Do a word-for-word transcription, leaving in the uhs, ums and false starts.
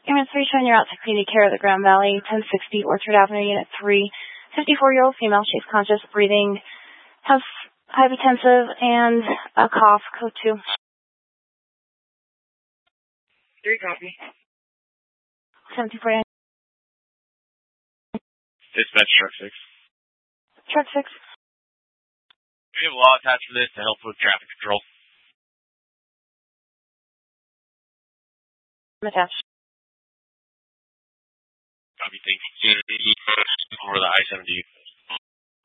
Ambulance three showing you're out to community care of the Grand Valley, ten sixty Orchard Avenue, Unit three. fifty-four-year-old female, she's conscious, breathing, has hypotensive, and a cough, code two. Three copy. seventy forty-nine. Dispatch truck six. Truck six. We have a law attached for this to help with traffic control. Attached. Copy, thank you. Over the I seventy.